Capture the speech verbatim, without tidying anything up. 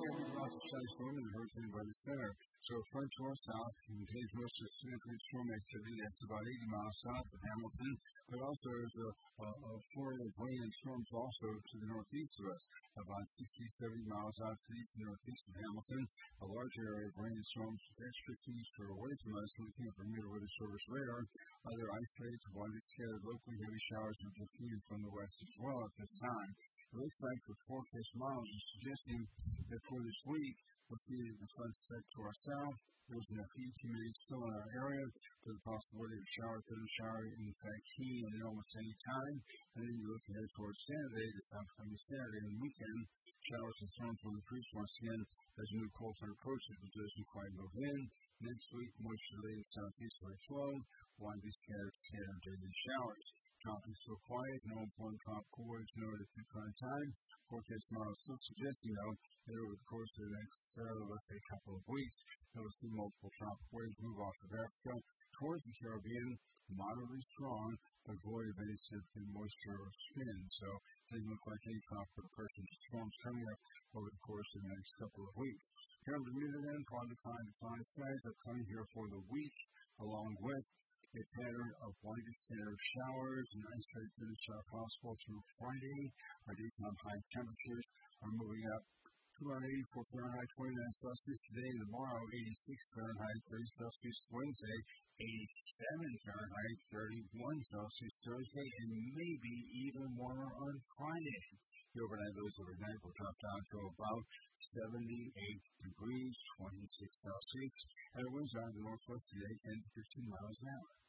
and we brought the side storm and hurricane by the center. So front to our south contains most of the significant storm activity. That's about eighty miles south of Hamilton. But also there's a, a, a flurry of rain and storms also to the northeast of us, about sixty, seventy miles out to the east and northeast of Hamilton. A large area of rain and storms extra east or away from us, looking at Bermuda Weather Service radar. Other isolated, widely scattered, locally heavy showers are drifting from the west as well at this time. It looks like the forecast models are suggesting that for this week, we'll see the front set to our south. There's enough heat humidity still in our area for the possibility of shower, thin shower, in fact, heat at almost any time. And then you look ahead towards Saturday, this upcoming Saturday and weekend. Showers and storms will increase once again as new cold front approaches, but doesn't quite move in. Next week, moisture-related southeasterly flow, widely scattered, scattered daily showers. Tropics still quiet, no important top cool waves noted at this current time. Forecast model still suggesting, though, that over the course of the next, uh, let's say, couple of weeks, that we'll see multiple tropic waves move off of Africa towards the Caribbean, moderately strong, but void of any significant moisture or spin. So it doesn't look like any tropical depression storms coming up over the course of the next couple of weeks. Here in Bermuda, then, cloud decline to cloud skies are coming here for the week, along with a pattern of widely scattered showers and isolated finish are possible through Friday. Our daytime high temperatures are moving up to around eighty-four Fahrenheit, twenty-nine Celsius today, and tomorrow eighty-six Fahrenheit, thirty Celsius Wednesday, eighty-seven Fahrenheit, thirty-one Celsius Thursday, and maybe even warmer on Friday. The overnight lows overnight will drop down to about seventy-eight degrees, twenty-six Celsius, and the winds are in the northwest today, ten to fifteen miles an hour.